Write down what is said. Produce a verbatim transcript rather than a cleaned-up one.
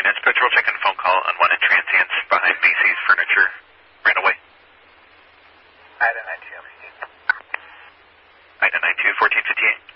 units. Patrol checking phone call on one in transients behind Macy's Furniture. Ran away. Ida nine two, Ida nine two, fourteen fifty-eight.